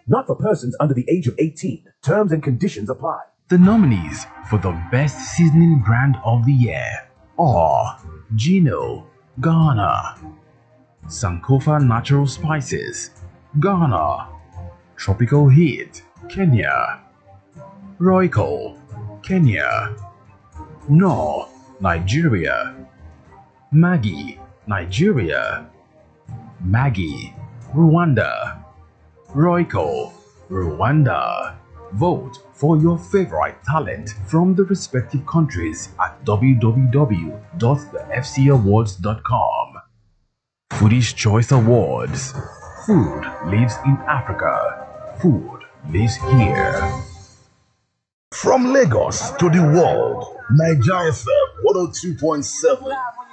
Not for persons under the age of 18. Terms and conditions apply. The nominees for the Best Seasoning Brand of the Year are Gino, Ghana; Sankofa Natural Spices, Ghana; Tropical Heat, Kenya; Royco, Kenya; Knorr, Nigeria; Maggi, Nigeria; Maggi, Rwanda; Royco, Rwanda. Vote for your favorite talent from the respective countries at www.thefcawards.com. Foodies Choice Awards. Food lives in Africa. Food lives here. From Lagos to the world, Nigeria FM 102.7.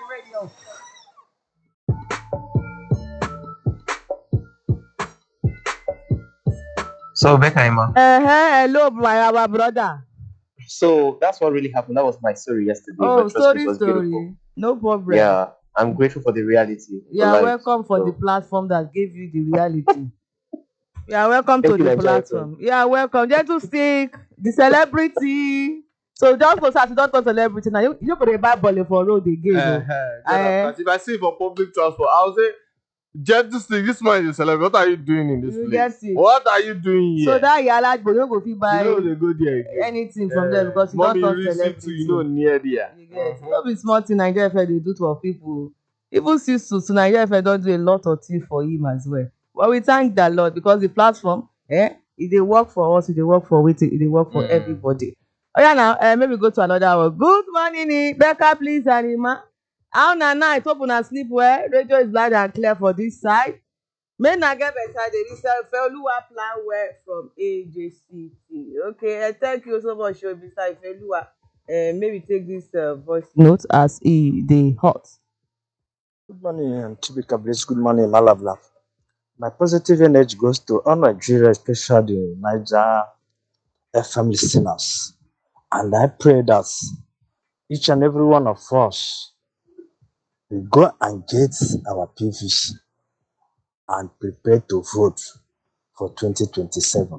So, Becca, Hello, our brother. so that's what really happened. That was my story yesterday. Oh, But trust me, it was story. beautiful. No problem. Yeah, I'm grateful for the reality. You For are life. welcome for the So, platform that gave you the reality. You are welcome to thank you, the Nigeria FM. platform. You are welcome. Gentle Stick, the celebrity. So just for start, you don't call celebrity now. You could buy ball for road again. Because if I see it for public transport, I'll say, Gentle Stick, this man is a celebrity. What are you doing in this You place? get it. What are you doing here? So that you like, but you don't go fit you buy know they go there again. anything from them because you don't Mommy talk receipt celebrity. too, you know, near there. You get no be small thing Nigeria FA dey do for people. Even since to Nigeria FA don do a lot of things for him as well. But we thank the Lord because the platform, e dey work for us, e dey work for wetin, e dey work for everybody. Oh yeah, now maybe go to another one. Good morning, Becca, please, Anima. How na night? Hope una sleep well. Radio is loud and clear for this side. May na get better dey listen. Ifeoluwa plan well from AJCT. Okay, thank you so much, Mr. Ifeoluwa. Maybe take this voice note as e dey hot. Good morning, Chibika Bliss. Good morning, Malabla. My positive energy goes to all Nigeria, especially the Niger FM listeners. And I pray that each and every one of us will go and get our PVC and prepare to vote for 2027.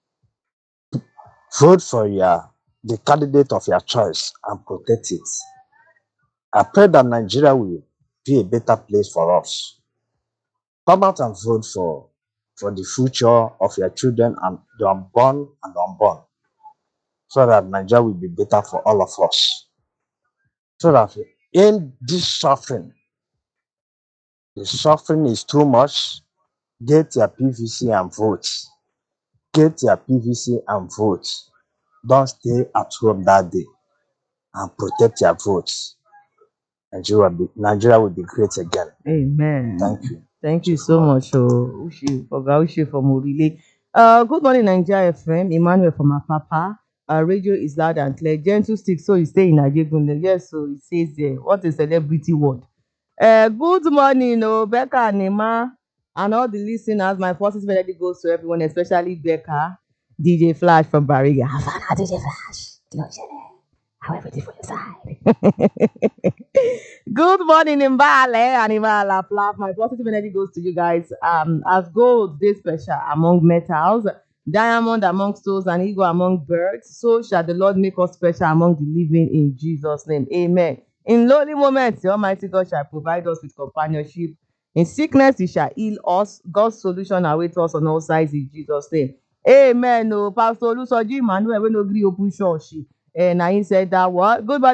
Vote for the candidate of your choice and protect it. I pray that Nigeria will be a better place for us. Come out and vote for the future of your children and the unborn and unborn, so that Nigeria will be better for all of us. So that in this suffering, the suffering is too much. Get your PVC and vote. Get your PVC and vote. Don't stay at home that day and protect your votes. Nigeria will be great again. Amen. Thank you. Thank you so much, Ushi, Oga Ushi from Orile. Good morning, Nigeria FM. Emmanuel from Apapa. Radio is loud and clear. Gentle Stick, so you stay in Nigeria. Yes, so it says there. What a celebrity word. Good morning, Becca and Nema, and all the listeners. My positive energy goes to everyone, especially Becca, DJ Flash from Bariga. Havana, DJ Flash. How everything for your side. Good morning, Mbale and Imbala Flap. My positive energy goes to you guys. As gold, this special among metals, diamond among stones, and eagle among birds, so shall the Lord make us special among the living in Jesus' name. Amen. In lonely moments, the Almighty God shall provide us with companionship. In sickness, He shall heal us. God's solution awaits us on all sides in Jesus' name. Amen. Pastor Olusoji Emmanuel, we no gree open church. And he said that what? Good morning.